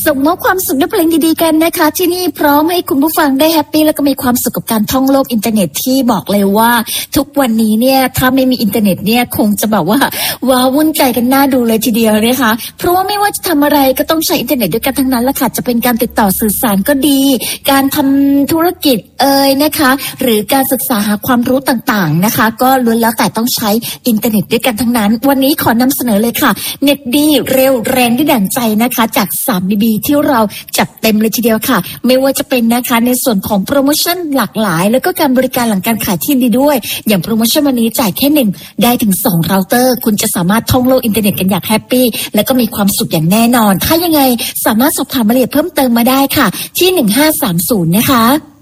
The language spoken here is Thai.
ส่งมอบความสุขด้วยเพลงดีๆกันนะคะที่นี่พร้อมให้คุณผู้ฟังได้แฮปปี้แล้วก็มีความสุขกับการท่องโลกอินเทอร์เน็ตที่บอกเลยว่าทุกวันนี้เนี่ยถ้าไม่มีอินเทอร์เน็ตเนี่ยคงจะแบบว่าว้าวุ่นใจกันน่าดูเลยทีเดียวนะคะเพราะว่าไม่ว่าจะทำอะไรก็ต้องใช้อินเทอร์เน็ตด้วยกันทั้งนั้นละค่ะจะเป็นการติดต่อสื่อสารก็ดีการทำธุรกิจนะคะหรือการศึกษาหาความรู้ต่างๆนะคะก็ล้วนแล้วแต่ต้องใช้อินเทอร์เน็ตด้วยกันทั้งนั้นวันนี้ขอนำเสนอเลยค่ะเน็ตดีเร็วแรงได้ดั่งใจนะคะจาก 3BB ที่เราจัดเต็มเลยทีเดียวค่ะไม่ว่าจะเป็นนะคะในส่วนของโปรโมชั่นหลากหลายแล้วก็การบริการหลังการขายที่ดีด้วยอย่างโปรโมชั่นวันนี้จ่ายแค่1ได้ถึง2เราเตอร์คุณจะสามารถท่องโลกอินเทอร์เน็ตกันอย่างแฮปปี้แล้วก็มีความสุขอย่างแน่นอนถ้ายังไงสามารถสอบถามรายละเอียดเพิ่มเติมมาได้ค่ะที่1530นะคะ